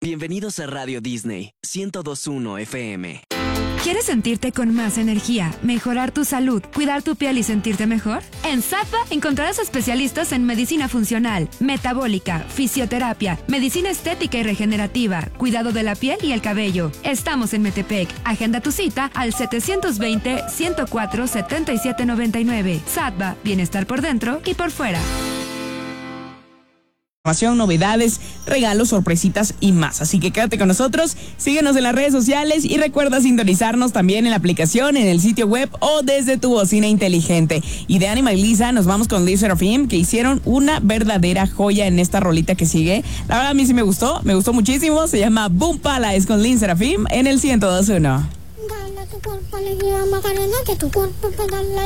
Bienvenidos a Radio Disney 102.1 FM. ¿Quieres sentirte con más energía, mejorar tu salud, cuidar tu piel y sentirte mejor? En Sadva encontrarás especialistas en medicina funcional, metabólica, fisioterapia, medicina estética y regenerativa, cuidado de la piel y el cabello. Estamos en Metepec. Agenda tu cita al 720-104-7799. Sadva, bienestar por dentro y por fuera. Novedades, regalos, sorpresitas y más. Así que quédate con nosotros, síguenos en las redes sociales y recuerda sintonizarnos también en la aplicación, en el sitio web o desde tu bocina inteligente. Y de Anima y Lisa nos vamos con LE SSERAFIM, que hicieron una verdadera joya en esta rolita que sigue. La verdad a mí sí me gustó muchísimo. Se llama Boom Pala, es con LE SSERAFIM en el 102.1. Dale tu cuerpo, alegría, Macarena, que tu cuerpo pedala